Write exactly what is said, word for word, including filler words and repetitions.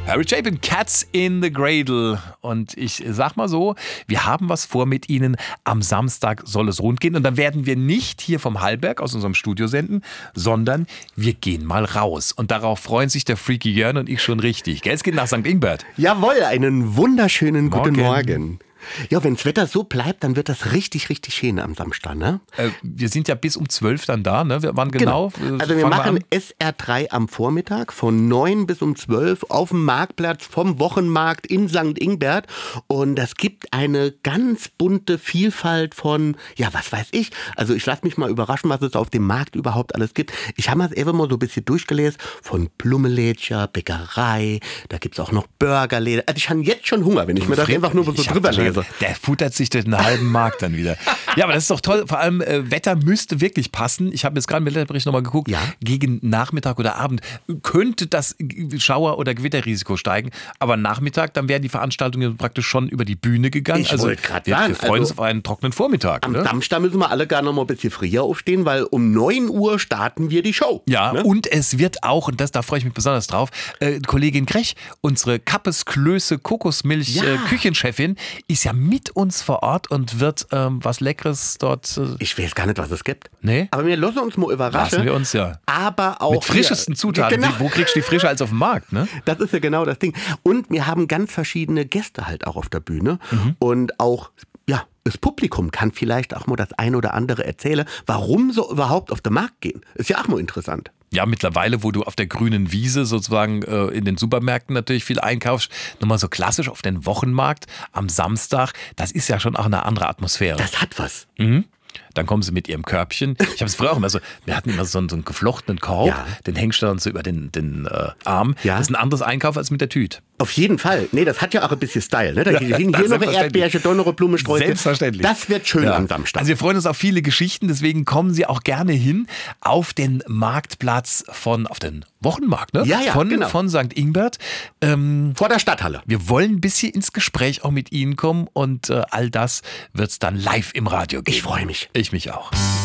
Harry Chapin, Cats in the Cradle. Und ich sag mal so, wir haben was vor mit Ihnen. Am Samstag soll es rund gehen. Und dann werden wir nicht hier vom Hallberg aus unserem Studio senden, sondern wir gehen mal raus. Und darauf freuen sich der Freaky Jörn und ich schon richtig. Gell, es geht nach Sankt Ingbert. Jawohl, einen wunderschönen Morgen. guten Morgen. Ja, wenn das Wetter so bleibt, dann wird das richtig, richtig schön am Samstag, ne? Äh, wir sind ja bis um zwölf dann da, ne? Wann genau? Genau. Also wir Fangen machen an? S R drei am Vormittag von neun bis um zwölf auf dem Marktplatz vom Wochenmarkt in Sankt Ingbert. Und das gibt eine ganz bunte Vielfalt von, ja, was weiß ich. Also ich lasse mich mal überraschen, was es auf dem Markt überhaupt alles gibt. Ich habe mir eben mal so ein bisschen durchgelesen von Blummelädscher, Bäckerei, da gibt es auch noch Burgerläden. Also ich habe jetzt schon Hunger, wenn ich mir das einfach nur so Ich hab drüber das schon- lese. Der futtert sich durch den halben Markt dann wieder. Ja, aber das ist doch toll. Vor allem äh, Wetter müsste wirklich passen. Ich habe jetzt gerade im Wetterbericht nochmal geguckt. Ja. Gegen Nachmittag oder Abend könnte das Schauer- oder Gewitterrisiko steigen. Aber Nachmittag, dann wären die Veranstaltungen praktisch schon über die Bühne gegangen. Ich also wollte grad wir, sagen, wir freuen uns also auf einen trockenen Vormittag. Am Ne? Samstag müssen wir alle gar noch mal ein bisschen früher aufstehen, weil um neun Uhr starten wir die Show. Ja, Ne? und es wird auch, und das, da freue ich mich besonders drauf, äh, Kollegin Grech, unsere Kappes Klöße Kokosmilch Ja. äh, Küchenchefin, ist ja mit uns vor Ort und wird ähm, was Leckeres dort. Äh, Ich weiß gar nicht, was es gibt. nee? Aber wir lassen uns mal überraschen. Lassen wir uns, ja. Aber auch Mit frischesten hier- Zutaten. Genau. Wie, wo kriegst du die frischer als auf dem Markt, ne? Das ist ja genau das Ding. Und wir haben ganz verschiedene Gäste halt auch auf der Bühne. Mhm. Und auch, ja, das Publikum kann vielleicht auch mal das ein oder andere erzählen, warum so überhaupt auf den Markt gehen. Ist ja auch mal interessant. Ja, mittlerweile, wo du auf der grünen Wiese sozusagen äh, in den Supermärkten natürlich viel einkaufst, nochmal so klassisch auf den Wochenmarkt am Samstag, das ist ja schon auch eine andere Atmosphäre. Das hat was. Mhm. Dann kommen sie mit ihrem Körbchen. Ich habe es früher auch immer so, wir hatten immer so einen, so einen geflochtenen Korb, Ja. den hängst du dann so über den, den äh, Arm. Ja. Das ist ein anderes Einkauf als mit der Tüte. Auf jeden Fall. Nee, das hat ja auch ein bisschen Style. Ne? Da Ja, hier hier noch eine selbstverständlich. Erdbeerche, da noch eine Blumensträuße. Selbstverständlich. Das wird schön Ja. am Samstag. Also wir freuen uns auf viele Geschichten, deswegen kommen Sie auch gerne hin auf den Marktplatz von, auf den Wochenmarkt, ne? Ja, ja, von, genau. von Sankt Ingbert. Ähm, Vor der Stadthalle. wir wollen ein bisschen ins Gespräch auch mit Ihnen kommen und äh, all das wird es dann live im Radio geben. Ich freue mich. Ich mich auch.